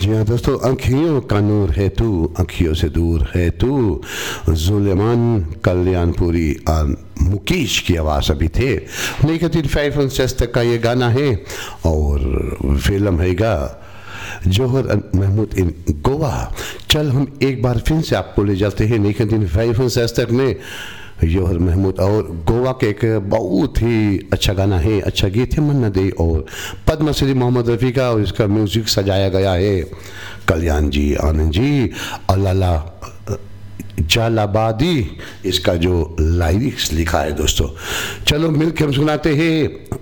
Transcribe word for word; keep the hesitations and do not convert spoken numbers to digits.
जी हाँ दोस्तों, आँखियों का नूर है तू, आँखियों से दूर है तू, जुलेमान कल्याणपुरी और मुकेश की आवाज़ अभी थे। निकोटीन फाइव तक का ये गाना है और फिल्म हैगा जौहर महमूद इन गोवा। चल हम एक बार फिर से आपको ले जाते हैं निकोटीन फाइव तक में। जौहर महमूद और गोवा के एक बहुत ही अच्छा गाना है, अच्छा गीत है मन्ना दे और पद्मश्री मोहम्मद रफ़ी का, और इसका म्यूज़िक सजाया गया है कल्याण जी, आनंद जी, अल्लाला जालाबादी इसका जो लाइरिक्स लिखा है दोस्तों। चलो मिलकर हम सुनाते हैं